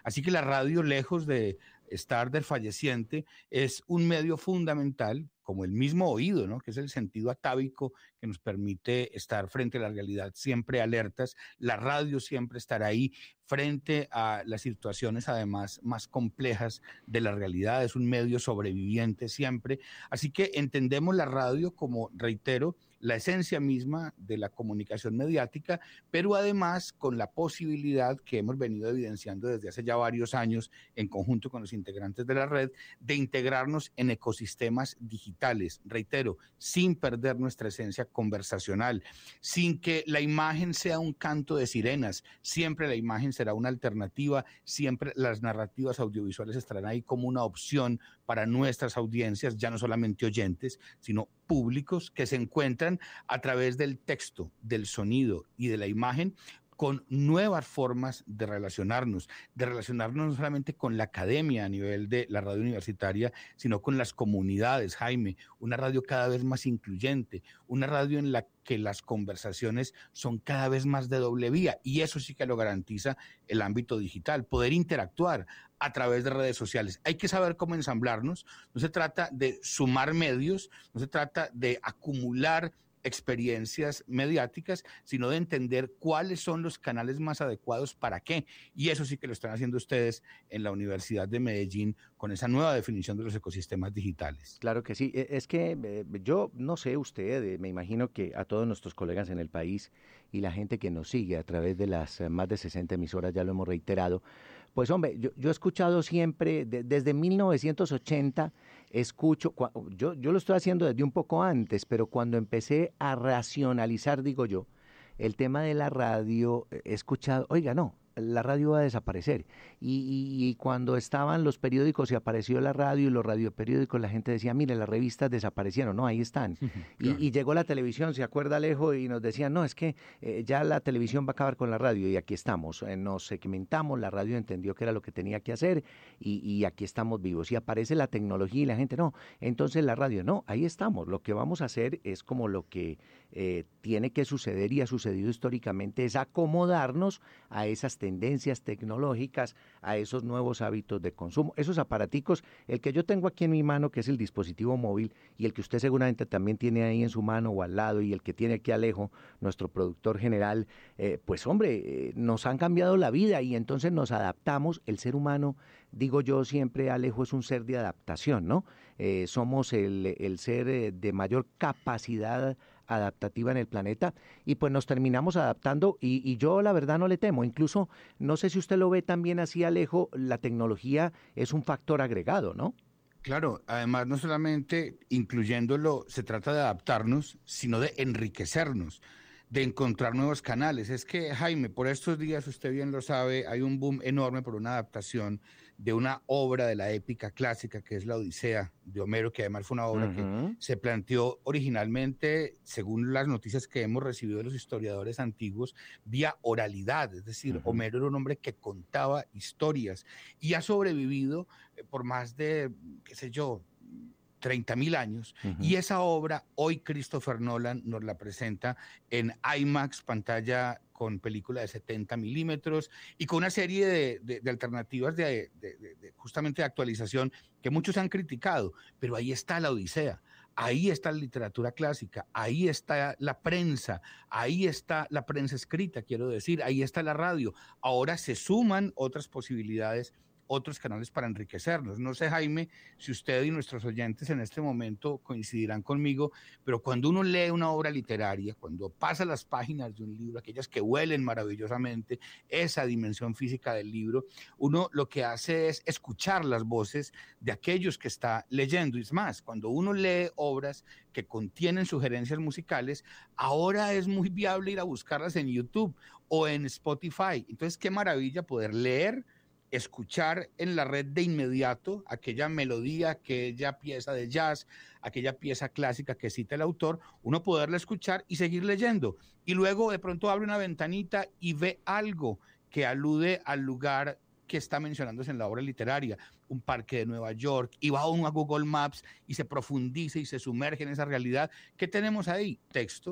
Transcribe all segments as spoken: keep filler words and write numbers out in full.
Así que la radio, lejos de estar desfalleciente, es un medio fundamental, como el mismo oído, ¿no? Que es el sentido atávico que nos permite estar frente a la realidad siempre alertas. La radio siempre estará ahí frente a las situaciones además más complejas de la realidad. Es un medio sobreviviente siempre. Así que entendemos la radio como, reitero, la esencia misma de la comunicación mediática, pero además con la posibilidad que hemos venido evidenciando desde hace ya varios años en conjunto con los integrantes de la red, de integrarnos en ecosistemas digitales, reitero, sin perder nuestra esencia conversacional, sin que la imagen sea un canto de sirenas. Siempre la imagen será una alternativa, siempre las narrativas audiovisuales estarán ahí como una opción para nuestras audiencias, ya no solamente oyentes, sino públicos que se encuentran a través del texto, del sonido y de la imagen con nuevas formas de relacionarnos, de relacionarnos no solamente con la academia a nivel de la radio universitaria, sino con las comunidades, Jaime, una radio cada vez más incluyente, una radio en la que las conversaciones son cada vez más de doble vía, y eso sí que lo garantiza el ámbito digital, poder interactuar a través de redes sociales. Hay que saber cómo ensamblarnos, no se trata de sumar medios, no se trata de acumular experiencias mediáticas, sino de entender cuáles son los canales más adecuados para qué. Y eso sí que lo están haciendo ustedes en la Universidad de Medellín con esa nueva definición de los ecosistemas digitales. Claro que sí. Es que eh, yo no sé usted, eh, me imagino que a todos nuestros colegas en el país y la gente que nos sigue a través de las eh, más de sesenta emisoras, ya lo hemos reiterado, pues hombre, yo, yo he escuchado siempre, de, desde mil novecientos ochenta, escucho, yo, yo lo estoy haciendo desde un poco antes, pero cuando empecé a racionalizar, digo yo, el tema de la radio, he escuchado, oiga, no, la radio va a desaparecer. Y, y, y cuando estaban los periódicos y apareció la radio y los radioperiódicos, la gente decía, mire, las revistas desaparecieron, no, ahí están. Claro. y, y llegó la televisión, ¿se acuerda, Alejo? Y nos decían, no, es que eh, ya la televisión va a acabar con la radio, y aquí estamos, eh, nos segmentamos, la radio entendió que era lo que tenía que hacer, y, y aquí estamos vivos. Y aparece la tecnología y la gente, no, entonces la radio, no, ahí estamos. Lo que vamos a hacer es como lo que eh, tiene que suceder y ha sucedido históricamente, es acomodarnos a esas tendencias tecnológicas, a esos nuevos hábitos de consumo, esos aparaticos, el que yo tengo aquí en mi mano, que es el dispositivo móvil, y el que usted seguramente también tiene ahí en su mano o al lado, y el que tiene aquí Alejo, nuestro productor general, eh, pues hombre, eh, nos han cambiado la vida y entonces nos adaptamos. El ser humano, digo yo siempre, Alejo, es un ser de adaptación, ¿no? Eh, somos el, el ser eh, de mayor capacidad adaptativa en el planeta, y pues nos terminamos adaptando, y, y yo la verdad no le temo. Incluso, no sé si usted lo ve también así, Alejo, la tecnología es un factor agregado, ¿no? Claro, además no solamente incluyéndolo se trata de adaptarnos, sino de enriquecernos, de encontrar nuevos canales. Es que, Jaime, por estos días, usted bien lo sabe, hay un boom enorme por una adaptación de una obra de la épica clásica que es la Odisea de Homero, que además fue una obra uh-huh. que se planteó originalmente, según las noticias que hemos recibido de los historiadores antiguos, vía oralidad, es decir, uh-huh. Homero era un hombre que contaba historias y ha sobrevivido por más de, qué sé yo, treinta mil años, uh-huh. y esa obra hoy Christopher Nolan nos la presenta en IMAX, pantalla con película de setenta milímetros y con una serie de, de, de alternativas de, de, de, de justamente de actualización que muchos han criticado, pero ahí está la Odisea, ahí está la literatura clásica, ahí está la prensa, ahí está la prensa escrita, quiero decir, ahí está la radio. Ahora se suman otras posibilidades, otros canales para enriquecernos. No sé, Jaime, si usted y nuestros oyentes en este momento coincidirán conmigo, pero cuando uno lee una obra literaria, cuando pasa las páginas de un libro, aquellas que huelen maravillosamente, esa dimensión física del libro, uno lo que hace es escuchar las voces de aquellos que está leyendo. Y es más, cuando uno lee obras que contienen sugerencias musicales, ahora es muy viable ir a buscarlas en YouTube o en Spotify. Entonces, qué maravilla poder leer, escuchar en la red de inmediato aquella melodía, aquella pieza de jazz, aquella pieza clásica que cita el autor, uno poderla escuchar y seguir leyendo. Y luego de pronto abre una ventanita y ve algo que alude al lugar que está mencionándose en la obra literaria, un parque de Nueva York, y va uno a Google Maps y se profundiza y se sumerge en esa realidad. ¿Qué tenemos ahí? Texto,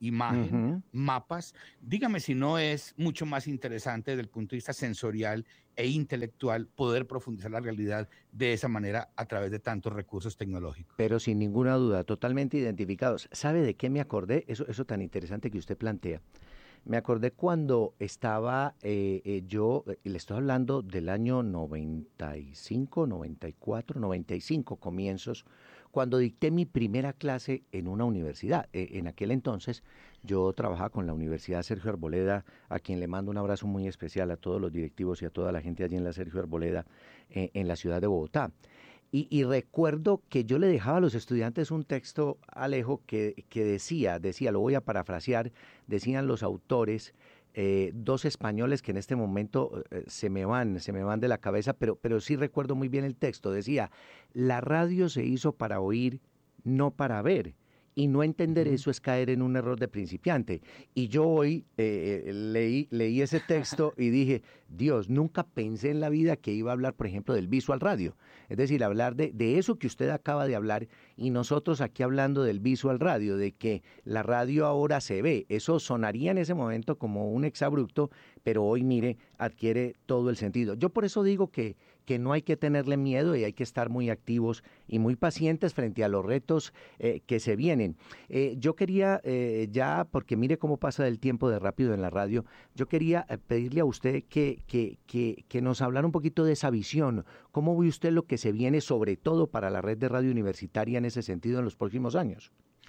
imagen, Ujú. mapas. Dígame si no es mucho más interesante desde el punto de vista sensorial e intelectual poder profundizar la realidad de esa manera a través de tantos recursos tecnológicos. Pero sin ninguna duda, totalmente identificados. ¿Sabe de qué me acordé? Eso, eso tan interesante que usted plantea. Me acordé cuando estaba eh, eh, yo, eh, le estoy hablando del año noventa y cinco, noventa y cuatro, noventa y cinco comienzos, cuando dicté mi primera clase en una universidad. Eh, en aquel entonces yo trabajaba con la Universidad Sergio Arboleda, a quien le mando un abrazo muy especial a todos los directivos y a toda la gente allí en la Sergio Arboleda, eh, en la ciudad de Bogotá. Y, y recuerdo que yo le dejaba a los estudiantes un texto, Alejo, que, que decía, decía, lo voy a parafrasear, decían los autores, eh, dos españoles que en este momento eh, se me van, se me van de la cabeza, pero, pero sí recuerdo muy bien el texto. Decía, la radio se hizo para oír, no para ver. Y no entender Ujú. eso es caer en un error de principiante. Y yo hoy eh, leí, leí ese texto y dije, Dios, nunca pensé en la vida que iba a hablar, por ejemplo, del visual radio. Es decir, hablar de, de eso que usted acaba de hablar y nosotros aquí hablando del visual radio, de que la radio ahora se ve. Eso sonaría en ese momento como un exabrupto, pero hoy, mire, adquiere todo el sentido. Yo por eso digo que, que no hay que tenerle miedo y hay que estar muy activos y muy pacientes frente a los retos eh, que se vienen. Eh, yo quería eh, ya, porque mire cómo pasa el tiempo de rápido en la radio, yo quería eh, pedirle a usted que, que, que, que nos hablara un poquito de esa visión. ¿Cómo ve usted lo que se viene, sobre todo para la red de radio universitaria en ese sentido en los próximos años?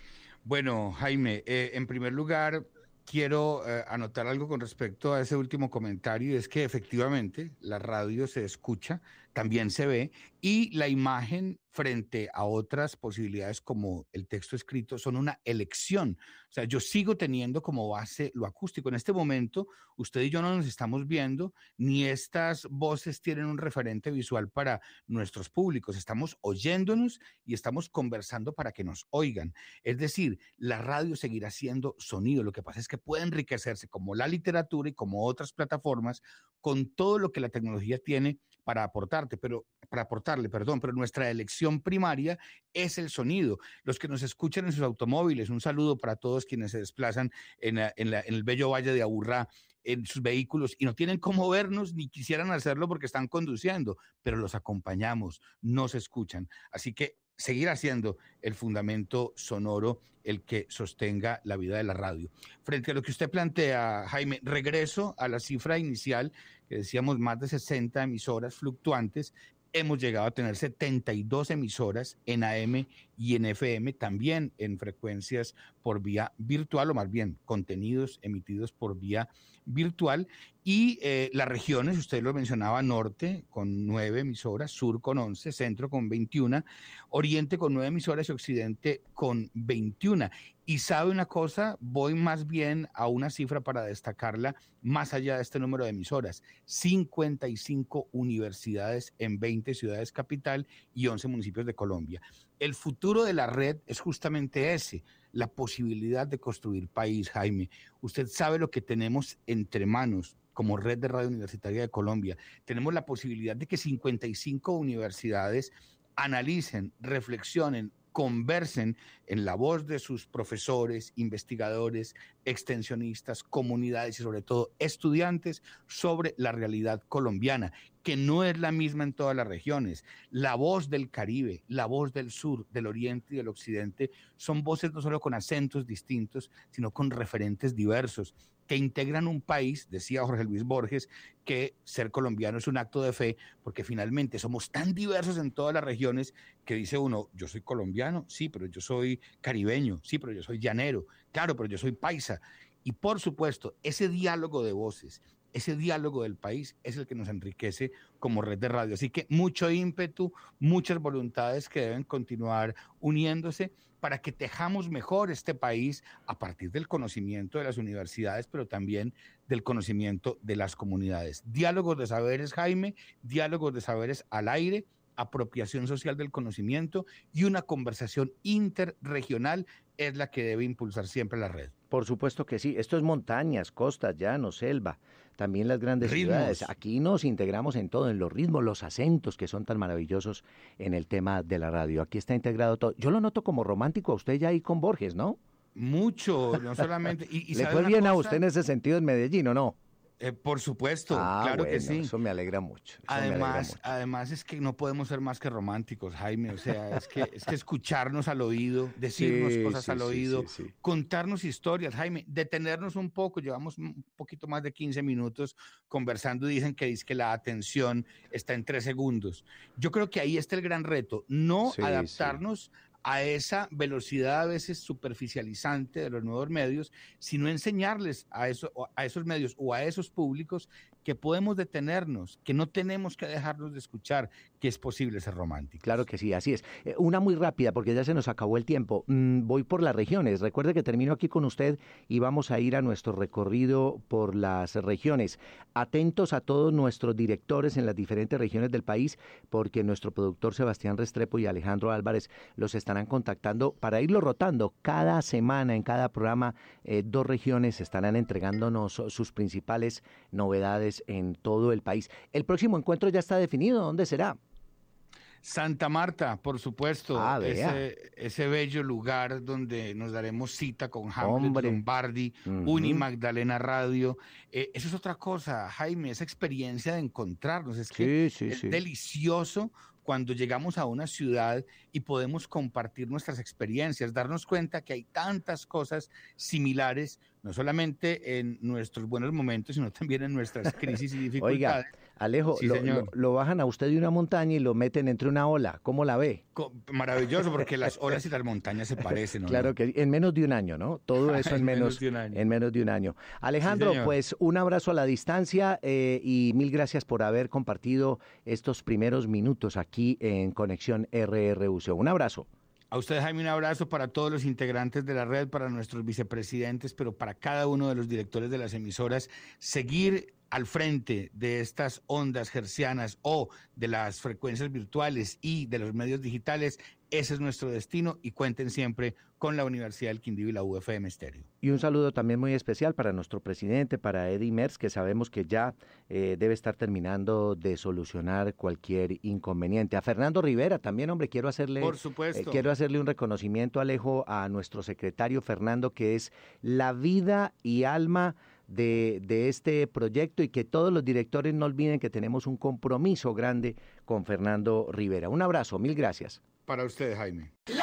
Bueno, Jaime, eh, en primer lugar, quiero eh, anotar algo con respecto a ese último comentario, y es que efectivamente la radio se escucha, también se ve, y la imagen frente a otras posibilidades como el texto escrito son una elección. O sea, yo sigo teniendo como base lo acústico. En este momento, usted y yo no nos estamos viendo, ni estas voces tienen un referente visual para nuestros públicos. Estamos oyéndonos y estamos conversando para que nos oigan. Es decir, la radio seguirá siendo sonido. Lo que pasa es que puede enriquecerse como la literatura y como otras plataformas con todo lo que la tecnología tiene para aportarte, pero para aportarle, perdón, pero nuestra elección primaria es el sonido. Los que nos escuchan en sus automóviles, un saludo para todos quienes se desplazan en, la, en, la, en el bello valle de Aburrá en sus vehículos y no tienen cómo vernos ni quisieran hacerlo porque están conduciendo, pero los acompañamos, nos escuchan. Así que seguir haciendo el fundamento sonoro el que sostenga la vida de la radio. Frente a lo que usted plantea, Jaime, regreso a la cifra inicial, que decíamos más de sesenta emisoras fluctuantes. Hemos llegado a tener setenta y dos emisoras en A M y en F M, también en frecuencias por vía virtual, o más bien contenidos emitidos por vía virtual. Y eh, las regiones, usted lo mencionaba, norte con nueve emisoras, sur con once, centro con veintiuna, oriente con nueve emisoras y occidente con veintiuna. Y sabe una cosa, voy más bien a una cifra para destacarla más allá de este número de emisoras: cincuenta y cinco universidades en veinte ciudades capital y once municipios de Colombia. El futuro de la red es justamente ese, la posibilidad de construir país, Jaime. Usted sabe lo que tenemos entre manos como Red de Radio Universitaria de Colombia. Tenemos la posibilidad de que cincuenta y cinco universidades analicen, reflexionen, conversen en la voz de sus profesores, investigadores, extensionistas, comunidades y sobre todo estudiantes sobre la realidad colombiana, que no es la misma en todas las regiones. La voz del Caribe, la voz del sur, del oriente y del occidente son voces no solo con acentos distintos, sino con referentes diversos, que integran un país, decía Jorge Luis Borges, que ser colombiano es un acto de fe, porque finalmente somos tan diversos en todas las regiones que dice uno, yo soy colombiano, sí, pero yo soy caribeño, sí, pero yo soy llanero, claro, pero yo soy paisa. Y por supuesto, ese diálogo de voces, ese diálogo del país es el que nos enriquece como red de radio. Así que mucho ímpetu, muchas voluntades que deben continuar uniéndose para que tejamos mejor este país a partir del conocimiento de las universidades, pero también del conocimiento de las comunidades. Diálogos de saberes, Jaime, diálogos de saberes al aire, apropiación social del conocimiento y una conversación interregional es la que debe impulsar siempre la red. Por supuesto que sí. Esto es montañas, costas, llanos, selva, también las grandes Ritmos. ciudades. Aquí nos integramos en todo, en los ritmos, los acentos que son tan maravillosos en el tema de la radio. Aquí está integrado todo. Yo lo noto como romántico a usted ya ahí con Borges, ¿no? Mucho, no solamente... Y, y ¿Le ¿sabe fue una bien a cosa? usted en ese sentido en Medellín o no? Eh, por supuesto, Ah, claro que bueno, sí. eso me alegra mucho. Eso me alegra Además, mucho. además es que no podemos ser más que románticos, Jaime. O sea, es que, es que escucharnos al oído, decirnos Sí, cosas sí, al sí, oído, sí, sí. contarnos historias, Jaime, detenernos un poco. Llevamos un poquito más de quince minutos conversando y dicen que, dice que la atención está en tres segundos. Yo creo que ahí está el gran reto, no Sí, sí. adaptarnos a esa velocidad a veces superficializante de los nuevos medios, sino enseñarles a, eso, a esos medios o a esos públicos que podemos detenernos, que no tenemos que dejarnos de escuchar, que es posible ser románticos. Claro que sí, así es. Eh, una muy rápida, porque ya se nos acabó el tiempo. Mm, voy por las regiones. Recuerde que termino aquí con usted y vamos a ir a nuestro recorrido por las regiones. Atentos a todos nuestros directores en las diferentes regiones del país, porque nuestro productor Sebastián Restrepo y Alejandro Álvarez los estarán contactando para irlo rotando. Cada semana, en cada programa, eh, dos regiones estarán entregándonos sus principales novedades en todo el país. El próximo encuentro ya está definido. ¿Dónde será? Santa Marta, por supuesto, Ah, vea. ese, ese bello lugar donde nos daremos cita con Hamlet Hombre. Lombardi, Uni Ujú. Magdalena Radio. Eh, eso es otra cosa, Jaime, esa experiencia de encontrarnos. Es que Sí, sí, es sí. delicioso cuando llegamos a una ciudad y podemos compartir nuestras experiencias, darnos cuenta que hay tantas cosas similares, no solamente en nuestros buenos momentos, sino también en nuestras crisis y Oiga, dificultades. Alejo, Sí, lo, lo, señor. lo bajan a usted de una montaña y lo meten entre una ola. ¿Cómo la ve? Co- Maravilloso, porque las olas y las montañas se parecen, ¿o Claro no? que en menos de un año, ¿no? Todo eso en En menos menos, de un año. en menos de un año. Sí, Alejandro, señor. pues un abrazo a la distancia eh, y mil gracias por haber compartido estos primeros minutos aquí en Conexión R R U C. Un abrazo. A usted, Jaime, un abrazo para todos los integrantes de la red, para nuestros vicepresidentes, pero para cada uno de los directores de las emisoras, seguir al frente de estas ondas hercianas o de las frecuencias virtuales y de los medios digitales. Ese es nuestro destino y cuenten siempre con la Universidad del Quindío y la U F M Estéreo. Y un saludo también muy especial para nuestro presidente, para Eddie Merckx, que sabemos que ya eh, debe estar terminando de solucionar cualquier inconveniente. A Fernando Rivera también, hombre, quiero hacerle, Por eh, supuesto. quiero hacerle un reconocimiento, Alejo, a nuestro secretario Fernando, que es la vida y alma de, de este proyecto y que todos los directores no olviden que tenemos un compromiso grande con Fernando Rivera. Un abrazo, mil gracias. Para usted, Jaime.